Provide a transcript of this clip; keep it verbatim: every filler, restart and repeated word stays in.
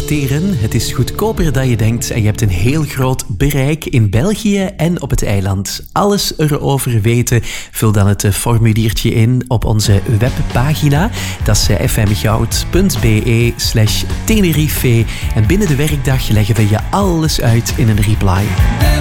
investeren. Het is goedkoper dan je denkt en je hebt een heel groot bereik in België en op het eiland. Alles erover weten, vul dan het formuliertje in op onze webpagina. Dat is fmgoud.be slash Tenerife. En binnen de werkdag leggen we je alles uit in een reply.